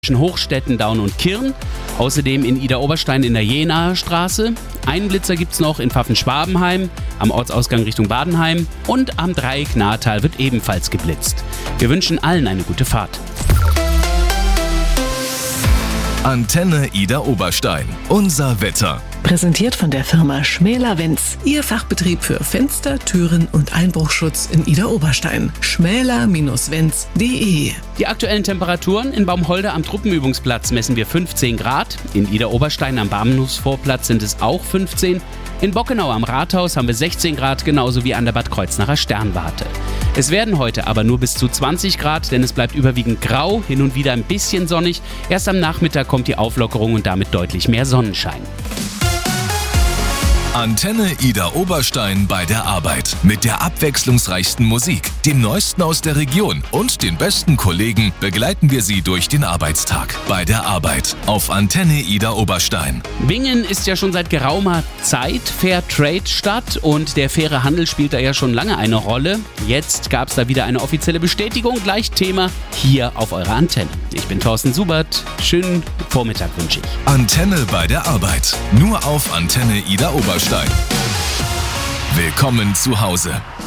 zwischen Hochstetten, Daun und Kirn. Außerdem in Idar-Oberstein in der Jenaer Straße. Einen Blitzer gibt es noch in Pfaffen-Schwabenheim, am Ortsausgang Richtung Badenheim. Und am Dreieck Nahetal wird ebenfalls geblitzt. Wir wünschen allen eine gute Fahrt. Antenne Idar-Oberstein. Unser Wetter. Präsentiert von der Firma Schmäler-Wenz. Ihr Fachbetrieb für Fenster, Türen und Einbruchschutz in Idar-Oberstein. schmäler-wenz.de. Die aktuellen Temperaturen: in Baumholder am Truppenübungsplatz messen wir 15 Grad. In Idar-Oberstein am Bahnhofsvorplatz sind es auch 15. In Bockenau am Rathaus haben wir 16 Grad, genauso wie an der Bad Kreuznacher Sternwarte. Es werden heute aber nur bis zu 20 Grad, denn es bleibt überwiegend grau, hin und wieder ein bisschen sonnig. Erst am Nachmittag kommt die Auflockerung und damit deutlich mehr Sonnenschein. Antenne Idar-Oberstein bei der Arbeit. Mit der abwechslungsreichsten Musik, dem Neuesten aus der Region und den besten Kollegen begleiten wir Sie durch den Arbeitstag. Bei der Arbeit auf Antenne Idar-Oberstein. Bingen ist ja schon seit geraumer Zeit Fair-Trade-Stadt und der faire Handel spielt da ja schon lange eine Rolle. Jetzt gab es da wieder eine offizielle Bestätigung, gleich Thema hier auf eurer Antenne. Ich bin Thorsten Subert. Schönen Vormittag wünsche ich. Antenne bei der Arbeit. Nur auf Antenne Idar-Oberstein. Willkommen zu Hause.